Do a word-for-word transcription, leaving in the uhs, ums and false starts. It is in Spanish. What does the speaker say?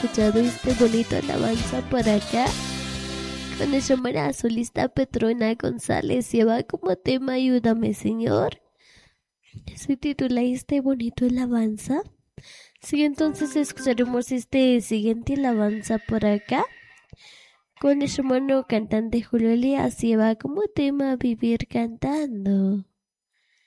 escuchado este bonito alabanza por acá. Con nuestra hermana solista Petrona González lleva como tema Ayúdame, Señor. Se titula este bonito alabanza. Sí, entonces escucharemos este siguiente alabanza por acá. Con nuestro hermano cantante Julio Elías lleva como tema Vivir Cantando.